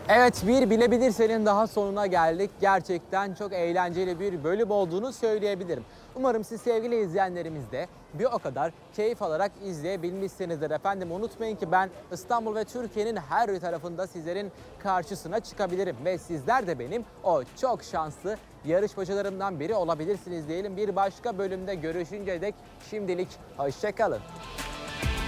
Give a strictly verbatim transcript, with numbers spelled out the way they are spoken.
Evet, bir Bilebilirsen'in daha sonuna geldik. Gerçekten çok eğlenceli bir bölüm olduğunu söyleyebilirim. Umarım siz sevgili izleyenlerimiz de bir o kadar keyif alarak izleyebilmişsinizdir efendim. Unutmayın ki ben İstanbul ve Türkiye'nin her bir tarafında sizlerin karşısına çıkabilirim. Ve sizler de benim o çok şanslı yarışmacılarımdan biri olabilirsiniz diyelim. Bir başka bölümde görüşünceye dek şimdilik hoşça kalın.